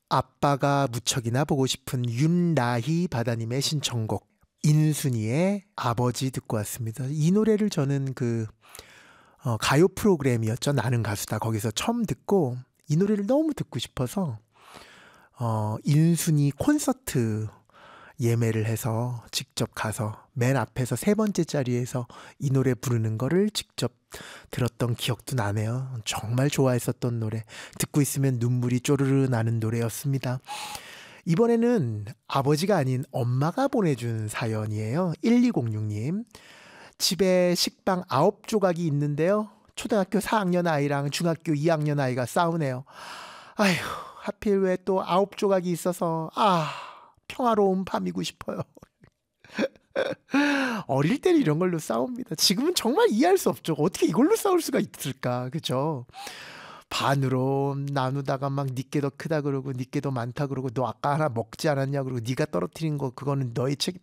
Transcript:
아빠가 무척이나 보고 싶은 윤나희 바다님의 신청곡 인순이의 아버지 듣고 왔습니다. 이 노래를 저는 가요 프로그램이었죠. 나는 가수다. 거기서 처음 듣고 이 노래를 너무 듣고 싶어서 인순이 콘서트 예매를 해서 직접 가서 맨 앞에서 세 번째 자리에서 이 노래 부르는 거를 직접 들었던 기억도 나네요. 정말 좋아했었던 노래. 듣고 있으면 눈물이 쪼르르 나는 노래였습니다. 이번에는 아버지가 아닌 엄마가 보내준 사연이에요. 1206님. 집에 식빵 9조각이 있는데요. 초등학교 4학년 아이랑 중학교 2학년 아이가 싸우네요. 아휴, 하필 왜 또 9조각이 있어서 평화로운 밤이고 싶어요. 어릴 때는 이런 걸로 싸웁니다. 지금은 정말 이해할 수 없죠. 어떻게 이걸로 싸울 수가 있을까? 그죠? 반으로 나누다가 막 니께 더 크다 그러고 니께 더 많다 그러고 너 아까 하나 먹지 않았냐 그러고 네가 떨어뜨린 거 그거는 너의 책임.